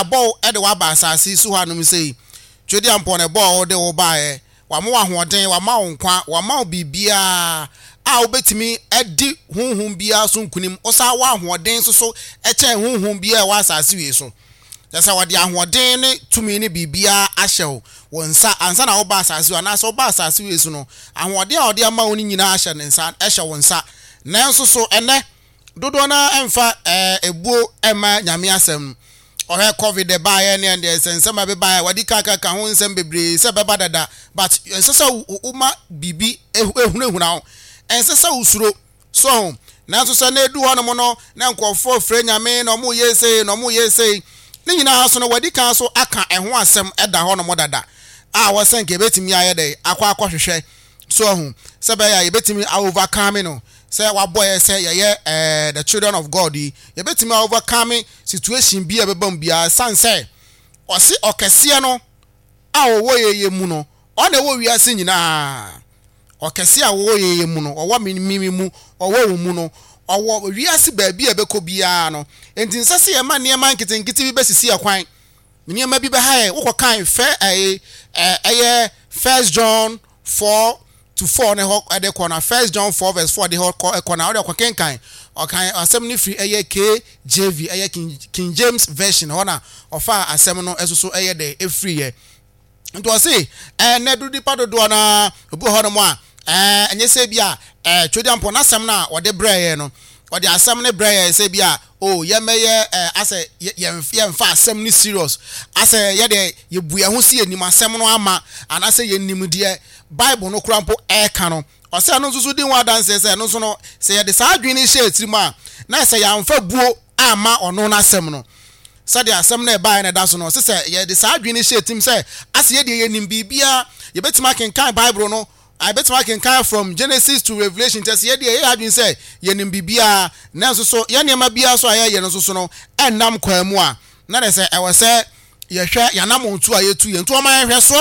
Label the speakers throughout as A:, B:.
A: ball at the wabasa see so hanum say twedi ampon e ball de wo bae wa mo ahoden wa ma nkwa wa ma bibia a obetimi edi hunhun bia so nkunim osa wa ahoden so eche hunhun bia wa asase we so yesa wade ahoden ne tumi ne bibia ahyew wonsa ansa na wo ba asase wa na so ba asase we so no ahoden a ode ama woni nyina ahye ne nsa ehye wonsa nanso so ene dodo na emfa ebuo ema nyame asem ohe covid de bae ne and sense ma be bae wadi kaka ho nsem bebre se beba dada but ensesa uma bibi ehunehuna ho ensesa usuro so nanso so na edu ho no mo no na nkofo frɛ nyame na mo yese ne nyina so no wadi kan so aka eho asem eda ho no mo dada a wo senke betimi aye de akwa so ho se be ya betimi overcome no say what boy say yeah the children of God you betimi overcome situation bi e bebam bia san say o si okese no a wo ye mu no o na wo wiase nyina okese a wo ye mu no o wa mimi mu o wo mu no o wo wiase ba bi e beko bia no enti nsase ye ma ne ma nkitenkiti bi besisi akwan ne ma bi be ha wo ko kan fe First John 4:4 ne ho de corner 1 John 4:4 de ho corner o de ko kenkan o kan asem ni free KJV King James version ho na ofa asem no esoso de e free ye nto say na du di padodo na obu ho no mo a enye se bia twodi ampo na asem na o de breye no o de asem ne breye se bia oh ye meye ase ye mfa asem ni serious ase ye de ye buya ho si enim asem no ama anase ye nim de Bible no krampo eka no o se anu susu din wa dance se no so no se ye de sa adwini hye etirim a na se ya mfa buo ama ono na asem no se de asem na e bai na da so no se ye de sa adwini hye etim se ase ye de ye nim bibia ye betima kenkan Bible no I bet I can come from Genesis to Revelation. Just ye had been say ye nim bibia na so ye niam bia so aye ye no so no enam kwamu a na dey say I was say ye hwe ya nam ontu aye tu ye ntu o man hwe so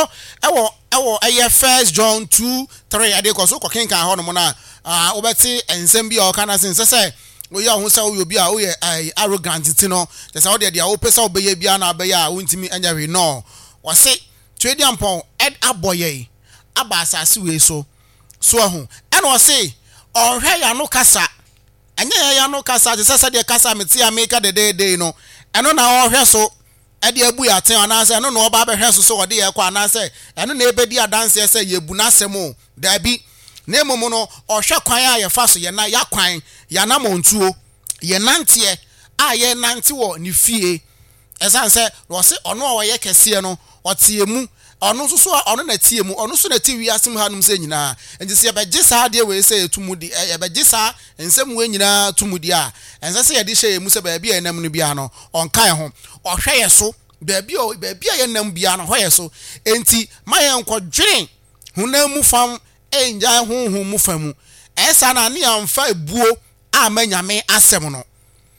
A: ewo aye 1 John 2:3 ade ko so ko kenkan ho no mo na obeti ensem bia o kana sen say we ya ho say we obi a o ye arrogant ti no just say o dey o pesa obeye bia na abeya a wontimi anya we no o say twedi ampon ed aboye aba asase we so ho and o say ohwe ya no kasa anya ya no kasa je sese de kasa meti ameka de no eno na ohwe so e de abu ya ten ana say eno na oba be hwe so de ye kwa ana say eno na ebedi adanse say ye bu na asem da bi na emom no ohwe kwan a ye fa so ye na ya kwan ya na montuo ye nante a ye nante wo ni fie esan say wo se ono wo ye kese no otie mu ono so ono na tie mu ono so na tie wi asem hanum se nyina enti se be gisa de we se etumudi e be gisa ensem we nyina tumudi a ense se ye de hye mu se ba bia enam no bia no onkan ho ohwe ye so ba bia ye nam bia no ho ye so enti ma ye nkodwene hunamu fam enja honhom mu famu esa na ne amfa ebuo a manyame asem no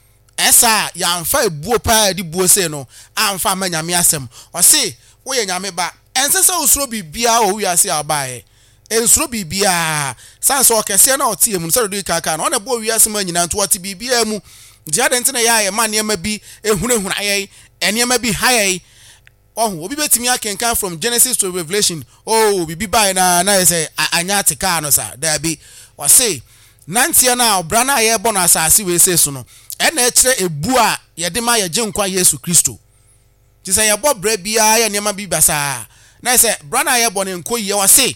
A: esa ya amfa ebuo pa di buo se no amfa manyame asem o se wo ye nyame ba ensese usuro bibia o wiase abae ensuro bibia sanso okese na otie mu se do kaka na ona bo wiase ma nyina nto otie bibia mu dia de ntene ya ye ma ne ma bi ehunehuna aye ene ma bi haye ohu obi betimi akenkan from Genesis to Revelation oh bibi bai na say anya tika no sa da bi o say nantia na obra na ye bo no asase we se so no ena e kire ebu a ye de ma ye genkwa Yesu Kristo ti say ye bo bra bia ye ne ma bi basa na say bra na ye bo ne nko ye o say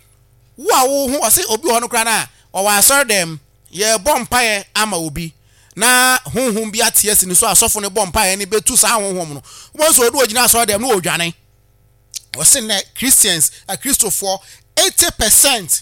A: wo hu o say obi ho no kra na o wa asor dem ye bo mpae ama obi na honhom bi atiesi ni so asofo ne bom pae ne betu sa honhom no wo so do ogina so dem no odwane wo se na Christians a Christopher 80%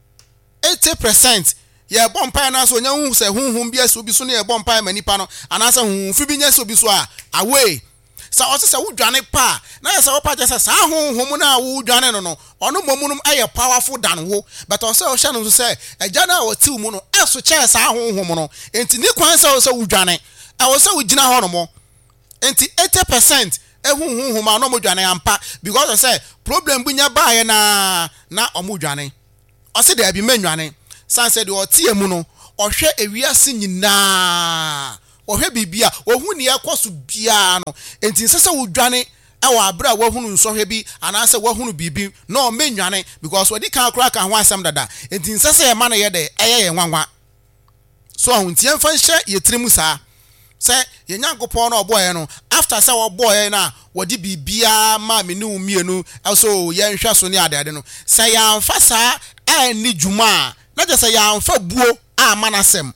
A: ye bom pae na so nya hu se honhom bi aso bi so ne ye bom pae manipa no anasa honhom fi bi nya so bi so a away sa o se wodwane pa na ye se wo pa je se sa honhom na wodwane no ono momunum aye powerful than wo but o se o hye no so se agya na o tiw mu no eso che sa honhom no enti ni kwan se o se wodwane e o se wogina ho no mo enti 80% honhom ano mo dwane ampa because o se problem bunya ba ye na omodwane o se da bi manwane san se de o tie mu no o hwe ewiase nyina ohwe bibia ohu ne ekoso bia no enti sese wodwane ewa abra wahunu nsohwe bi anase wahunu bibi no menwane because wadi kan akura kan ho asem dada enti sese e ma na ye de eye nwanwa so ahuntie mfa nhye yetirimu saa se ye nyankopon na oboye no after se oboye na wadi bibia ma me ne umienu also ye nhwa so ne adade no se ya mfa saa ani dwuma na je se ya mfa buo a manasem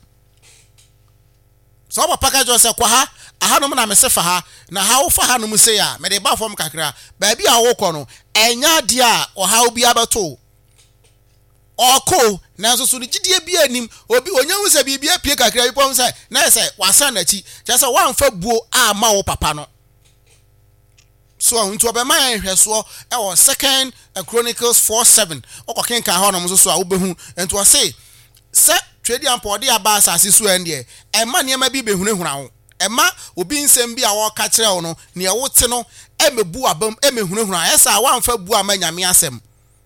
A: so papa ka jo se kwa ha ahanom na mesefa ha na ha wo fa ha no mu se ya me de ba fom kakra ba bia wo kɔ no enya de a oha obi abeto oko na so ni gidie bia anim obi onyahu se bibia pie kakra bi pom se na se wasan na chi je se wan fa buo a ma wo papa no so ntu obema yan hweso e wo second Chronicles 4:7 okoken kan ha no mo so a wo behu ntu o se trade ampode aba asase so ende e ma ne ma bi behunehuna wo ema obi nsem bi a wo ka kire wo no ne wo te no emebu abam emehunehuna esa wanfa bu amanyame asem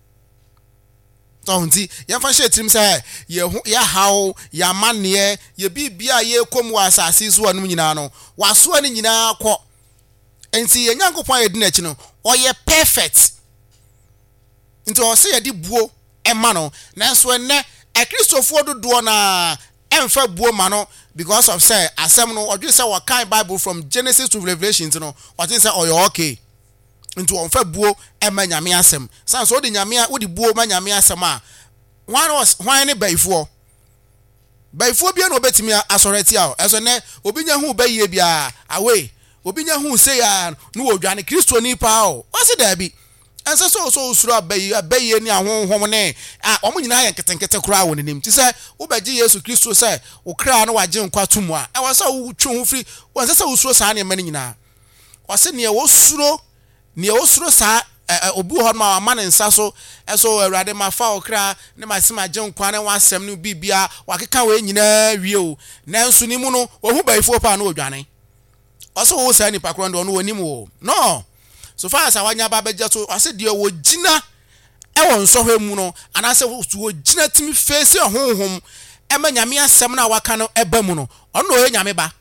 A: tonti ye fa hye tirim se ye hawo ya manne ye bibia ye komu asase so anum nyina no waso ani nyina akọ enti ye nyankopon ye dinachi no oye perfect nti o se ye di buo ema no nanso enne Christopher dodo na emfa buo ma no because of say asem no odwe say what kind Bible from Genesis to Revelation no what say oyo okay into on fa buo ema nyame asem san so de nyame a wo di buo ma nyame asem a wan ne baifo bia no betimi asoreti a eso ne obinya hu baye bia away obinya hu say ya no odwane Kristo ni pa o wase da bi ense so usuru abaye ni ahonhom ne omo nyina ya nketenkete kura wo nenim ti se wo baji Yesu Kristo se wo kra na waje nkwa tumu a wasa wo twu hu firi wasa se usuro sa ne mani nyina wase ne wo suro sa obi ho ma ma ne nsa so eso awurade ma fa wo kra ne ma sima je nkwa ne wasem ne bibia wakeka we nyina wie o nanso ni mu no wo hu baifo pa na odwane wase wo sa ni pakro ndo no wonim wo no so far as awanya ba beje so ase de wo gina e won sohwe mu no anase wo gina timi face honhom e ma nyame asem na waka no eba mu no ono o nyame ba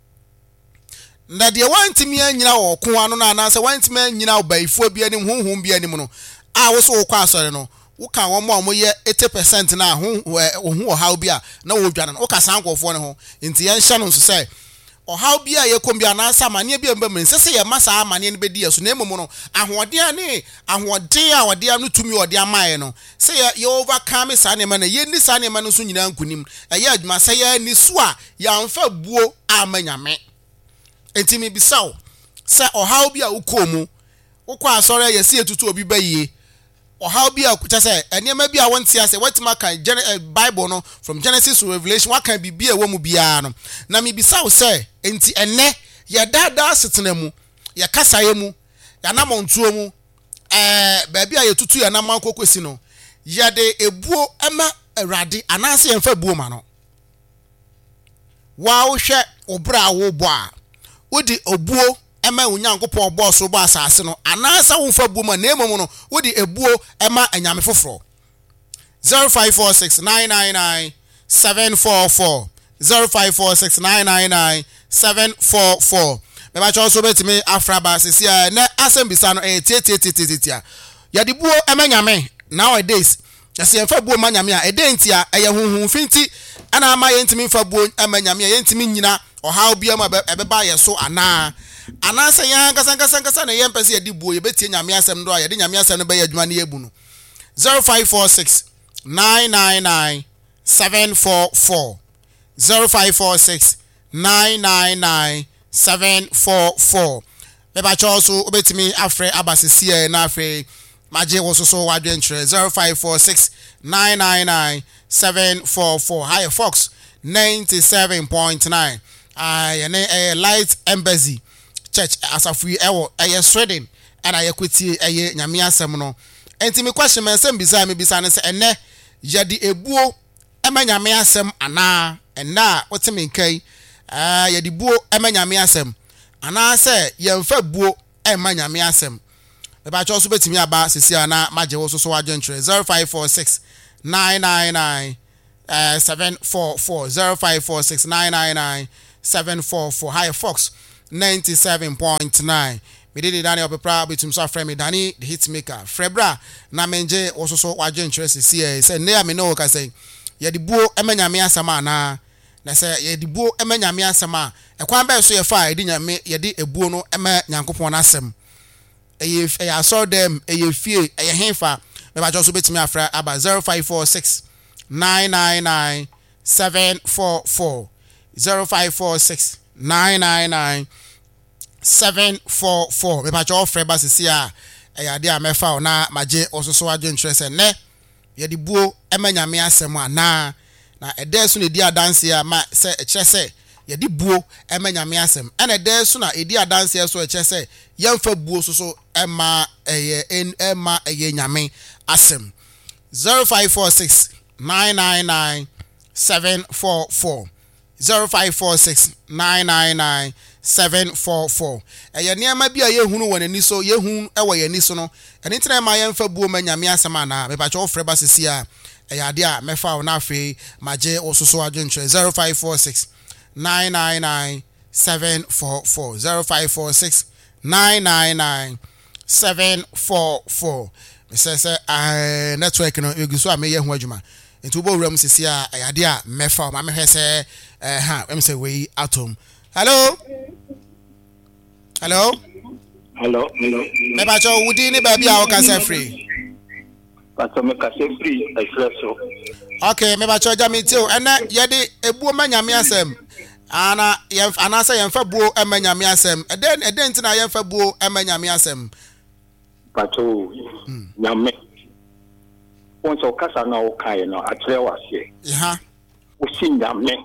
A: na de wantimi anyina wo ko ano na anase wantimi anyina obaifo bia ni honhom bia ni mu no a wo so wo kwa asore no wo ka wo mo ye 80% na ho how bia na wo dwane no wo ka sankofo ne ho nti ye nhya no nso se o how bia ye kombia na asa mane bia mbam nsese ye masa mane ne bedi yeso na emum no ahoden a wode anu tumi ode amaye no se ye overcome sa ne ma na ye ni sa ne ma no so nyina nkunim eye adwuma se ye ni so a ya mfa buo amanyame enti me bisaw se o how bia ukomu ukwa asore ye se etutu obi baye o how bia kucha se enema bia wonte ase watima kan Bible no from Genesis to Revelation wakan bibia wo mu bia no na me bisaw se enti enne ya dada setena mu ya kasa ye mu ya namontuo mu ba bia ye tutu ya naman kokosi no ya de ebuo ema awrade anase yemfa buo ma no wa wo hwe obra wo bo a wodi obuo ema onyankopon boss bo asase no anasa wo fa buo ma na emom no wodi ebuo ema anyame foforo 0546999744 0546999744 me ba cho so betimi afraba sesia na asembisa no tietietia ya de buo ema nyame nowadays yase fa buo ma nyame a edentia eye hunhun finti ana ama ye ntimi fa buo ema nyame ye ntimi nyina o how bia ma ebeba ye so ana se yan kasa na ye mpese ye di buo ye betie nyame asem do a ye de nyame asem no be ye adwuma na ye bu no 0546999744 0546999744 beba cho so obetimi afre abasesie na afre maje wo so wadwentre 0546999744 high fox 97.9 ene light embassy church asafu ewo Sweden ana yakweti nyame asem no enti me question me nsem bisa me bisa ne se ene yadi ebuo ema nyame asem ana ena wotime nkai yadi buo ema nyame asem ana se yemfa buo ema nyame asem me ba cho so betimi aba sesi ana maje wo so wadwentre 0546999744 0546999744 744 High Fox 97.9. Me did Daniel Pepra between so friend me Danny the hit maker. Frebra na menje also so waje interest see say near me no ka say ye di buo emanyame asama na say ye di buo emanyame asama e kwan ba so ye fa e di nyame ye di ebuo no ema nyankopon asem e saw them e fie e henfa me ba so betimi afra aba 0546 999 744 0546 999 744 me ba jo freba sisi a ya de amefa na maje ososo waje interest ne ye di buo emanyame asem na edesu ne di adanse a ma se ekire se ye di buo emanyame asem ena edesu na edi adanse so ekire se yemfa buo so ema eye nyame asem 0546 999 744 0546 999 744 eye niam bia ye hunu wonani so ye hun e wo ye ni so no ene tena ma yemfa buo manyame asem na me ba cho freba sisi a ade a mefa na afi maje ososo adwentre 0546 999 744 0546 999 744 me say network no eguso a me ye ho adwuma nti bo wuram sisi a ade a mefa ma me hwese em say we atom hello me ba cho wudi ni ba bia o ka say free
B: Pastor Mekase free expresso.
A: Okay, me ba cho jami tio ena ye de ebuo manyame asem ana say yemfa buo emanyame asem eden ntina yemfa buo emanyame asem
B: Pato nyame onso kasa na o kai no atrɛ wase
A: ha
B: o sin nyame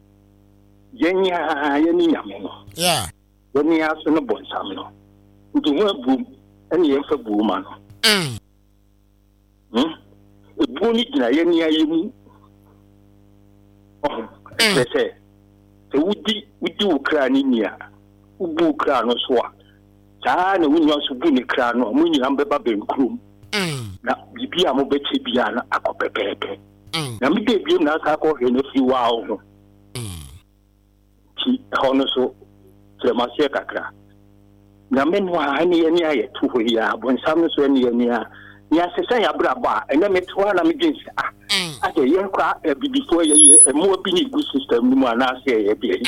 B: yeni nyame no yeni aso no bonsam no nti ho abu ene yemfa buo ma no ebuo ni dina yeni ayemu se wudi ukra ni nia ubu ukra no so a saa na wunya so bu ni kra no mu nyina mbeba benkrum na bibia mo beche bia na akopepepe na mi de biem na aka ko he no fi wa ho ti hono so tremasie kakra na menwa ani ani ayetu ho ya bonsam no so ani ani a ya sesa ya braba ena metwa na medwinsi ade ye kwa bibifo ye mo bi ni good system ni mu ana se ye bi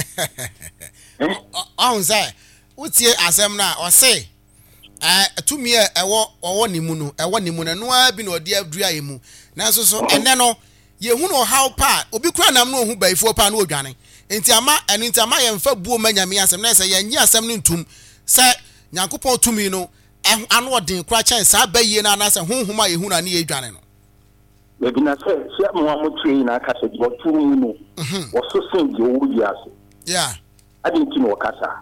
A: on say utie asem na o say tumi ewo nimu no no abi na odi adru ayemu na so ene no ye hu no how pa obi kura nam no hu baifo pa na odwane enti ama ye mfa buo manyame asem na say ye nyi asem no ntum say nyankopon tumi no anu odin kura chen sa baye na na say honhom a ye hu na ne ye dwane no
B: bebi na say sia mo amotwe na aka se bo turu mu no wo so sen je wo yi ase adi nti no kasa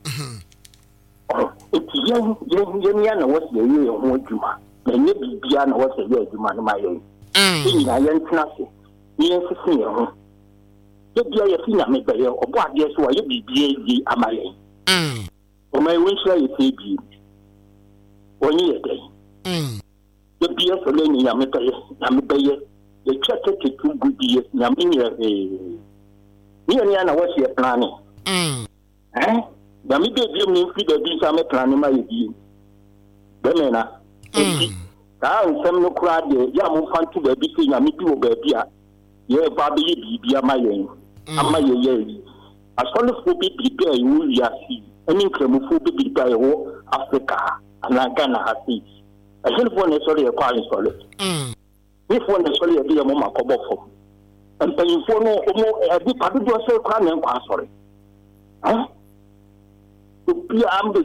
B: eti yen ya na wo se ye ho adwuma na nye bibia na wo se ye adwuma no ma ye ni na yen tena se yen sisi ye ho ye bia ye fi na me be ye obo ade so ye bibia yi amaye o mai won sha ye te bi oni ye dai ye bia so le ni ya me be ye ye chete te tu gudi ye na me ni na wo se plan da mi de bi mi fi de bi sa me plan ma ye bi be me na ta nsem no kura de ya mo fantu ba bi se nya mi bi wo ba bi a ye ba be ye bi ama ye ama ye asole fo bi bi a yu ya si eni nkremu fo bi bi a wo Africa ana Ghana ha si asole fo ne sole ye kwa sole ni fo ne sole ye bi mo makobo fo empanyin fo no mo bi pa do so kwa ne kwa sole obi ambe